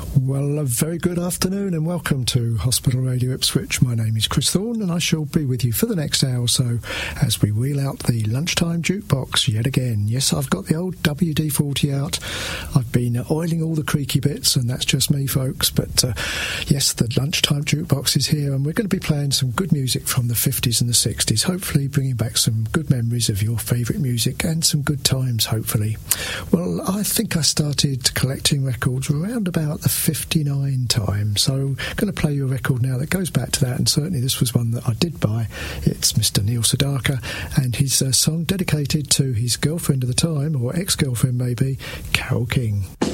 Well, a very good afternoon and welcome to Hospital Radio Ipswich. My name is Chris Thorne and I shall be with you for the next hour or so as we wheel out the lunchtime jukebox yet again. Yes, I've got the old WD-40 out. I've been oiling all the creaky bits and that's just me, folks. But yes, the lunchtime jukebox is here and we're going to be playing some good music from the 50s and the 60s, hopefully bringing back some good memories of your favourite music and some good times, hopefully. Well, I think I started collecting records around about the 59 time, so I'm going to play you a record now that goes back to that, and certainly this was one that I did buy. It's Mr. Neil Sedaka and his song dedicated to his girlfriend of the time, or ex-girlfriend maybe, Carole King.